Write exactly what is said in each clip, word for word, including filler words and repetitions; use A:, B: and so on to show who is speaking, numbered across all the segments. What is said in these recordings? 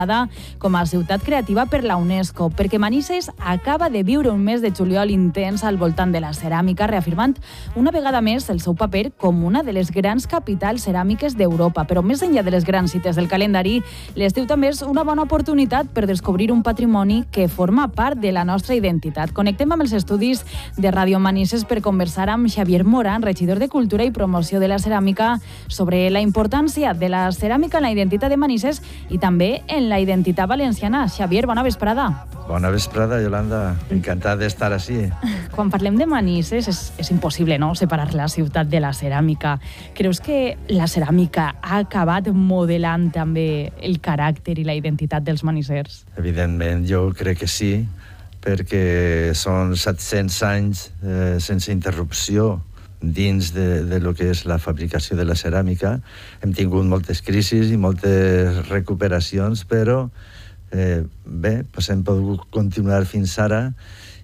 A: com a ciutat creativa per la UNESCO, perquè Manises acaba de viure un mes de juliol intens al voltant de la ceràmica, reafirmant una vegada més el seu paper com una de les grans capitals ceràmiques d'Europa. Però més enllà de les grans cites del calendari, l'estiu també és una bona oportunitat per descobrir un patrimoni que forma part de la nostra identitat. Connectem amb els estudis de Ràdio Manises per conversar amb Xavier Moran, regidor de Cultura i Promoció de la Ceràmica, sobre la importància de la ceràmica en la identitat de Manises i també en la identitat valenciana. Xavier, bona vesprada.
B: Bona vesprada, Yolanda. Encantat d'estar així.
A: Quan parlem de Manises és, és impossible, no?, separar la ciutat de la ceràmica. Creus que la ceràmica ha acabat modelant també el caràcter i la identitat dels manisers?
B: Evidentment, jo crec que sí, perquè són set-cents anys eh, sense interrupció dins de, de lo que és la fabricació de la ceràmica. Hem tingut moltes crisis i moltes recuperacions, però eh, bé, pues hem pogut continuar fins ara.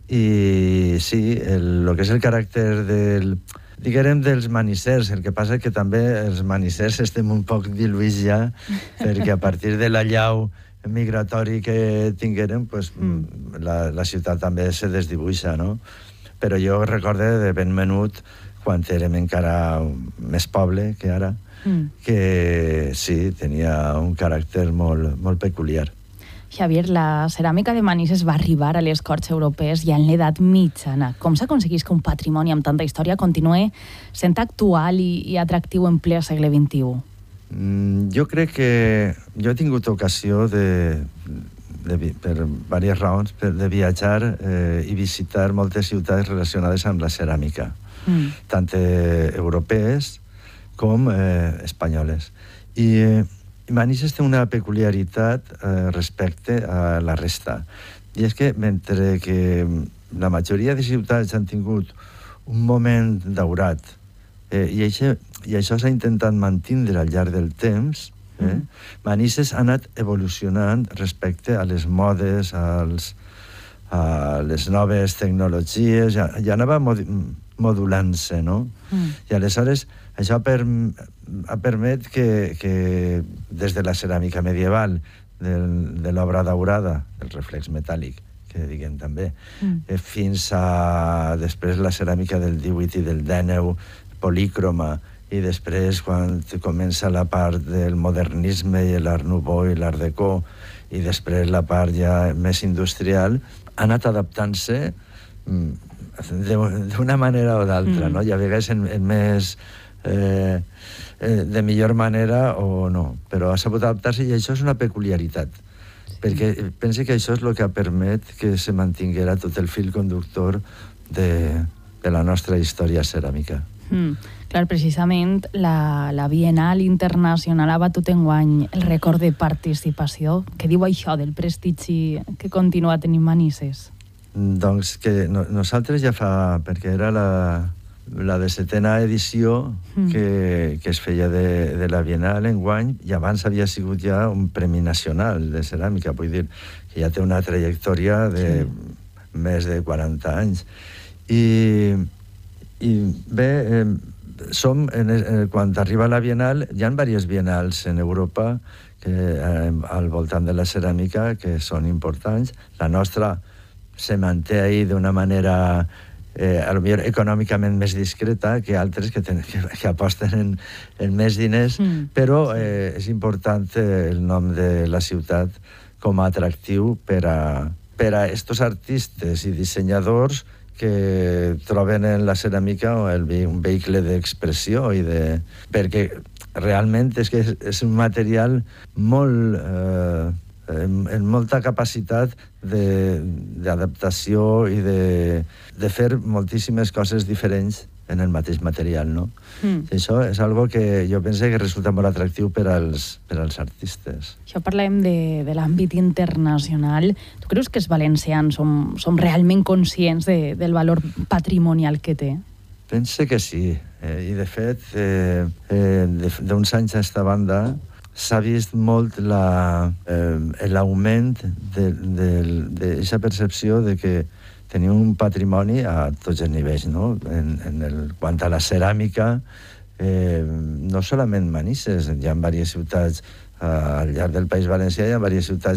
B: I sí, el, lo que és el caràcter del, diguem, dels manissers, el que passa que també els manissers estem un poc diluïts ja, perquè a partir de la llau migratori que tinguérem, pues, mm. la, la ciutat també se desdibuixa, no? Però jo recorde de ben menut, quan érem encara més poble que ara, mm. que sí, tenia un caràcter molt, molt peculiar.
A: Xavier, la ceràmica de Manises va arribar a les corts europees ja en l'edat mitjana. Com s'aconsegueix que un patrimoni amb tanta història continue sent actual i, i atractiu en ple segle vint-i-u?
B: Mm, jo crec que jo he tingut ocasió de, de, per diverses raons, per, de viatjar eh, i visitar moltes ciutats relacionades amb la ceràmica. Mm. tant eh, europees com eh, espanyoles. I eh, Manises té una peculiaritat eh, respecte a la resta. I és que mentre que la majoria de ciutats han tingut un moment daurat eh, i, això, i això s'ha intentat mantindre al llarg del temps, eh, mm. Manises ha anat evolucionant respecte a les modes, als, a les noves tecnologies, ja, ja anava mod modulant-se, no? Mm. I aleshores això per, ha permet que, que des de la ceràmica medieval, de, de l'obra daurada, el reflex metàl·lic, que diguem també, mm. eh, fins a després la ceràmica del divuit i del dènou, polícroma, i després quan comença la part del modernisme i l'art nouveau i l'art déco, i després la part ja més industrial, ha anat adaptant-se d'una manera o d'altra, mm. no? I a vegades en, en més eh, eh, de millor manera o no, però ha sabut adaptar-se i això és una peculiaritat, sí. perquè penso que això és el que ha permet que se mantinguera tot el fil conductor de, de la nostra història ceràmica.
A: Mm. Clar, precisament la, la Bienal Internacional ha batut enguany el rècord de participació. Què diu això del prestigi que continua tenint Manises?
B: Doncs que no, nosaltres ja fa, perquè era la, la desetena edició mm. que, que es feia de, de la Bienal enguany, i abans havia sigut ja un premi nacional de ceràmica, vull dir que ja té una trajectòria de sí. més de quaranta anys. I, i bé, eh, som, en, en, quan arriba la Bienal, hi ha diverses bienals en Europa que, eh, al voltant de la ceràmica que són importants. La nostra se manté ahí d'una manera eh, a lo millor econòmicament més discreta que altres que, ten, que, que aposten en, en més diners, mm. però eh, és important el nom de la ciutat com a atractiu per a, per a estos artistes i dissenyadors que troben en la ceràmica el, un vehicle d'expressió i de... perquè realment és que és, és un material molt... Eh, en molta capacitat d'adaptació i de, de fer moltíssimes coses diferents en el mateix material, no? Mm. Això és algo que jo penso que resulta molt atractiu per als, per als artistes.
A: Això parlem de, de l'àmbit internacional. Tu creus que els valencians som, som realment conscients de, del valor patrimonial que té?
B: Pense que sí. Eh, I, de fet, eh, eh, d'uns anys a esta banda s'ha vist molt l'augment d'aquesta percepció de que tenim un patrimoni a tots els nivells, no? En, en el, quant a la ceràmica, eh, no solament Manises, hi ha diverses ciutats al llarg del País Valencià hi ha diverses ciutats